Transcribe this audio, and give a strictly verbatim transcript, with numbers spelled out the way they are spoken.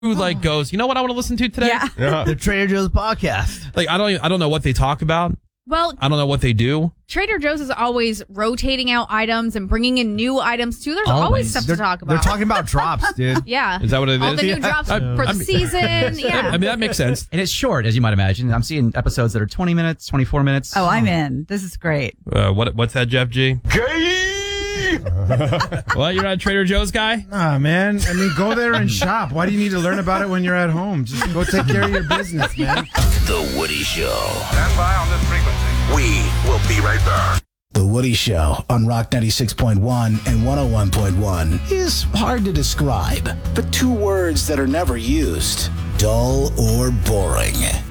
who like goes, you know what I want to listen to today? Yeah. Yeah. The Trader Joe's podcast. Like I don't even, I don't know what they talk about. Well, I don't know what they do. Trader Joe's is always rotating out items and bringing in new items too. There's always, Always. stuff They're, to talk about. they're talking about drops, dude. Yeah. Is that what it All is? the new Yeah. drops I- for I the mean- season. Yeah. I mean, that makes sense. And it's short, as you might imagine. I'm seeing episodes that are twenty minutes, twenty-four minutes. Oh, I'm in. This is great. Uh, what what's that, Jeff G? Gay! What, you're not a Trader Joe's guy? Nah, man. I mean, go there and shop. Why do you need to learn about it when you're at home? Just go take care of your business, man. The Woody Show. Stand by on this frequency. We will be right back. The Woody Show on Rock ninety-six point one and one oh one point one is hard to describe, but two words that are never used: dull or boring.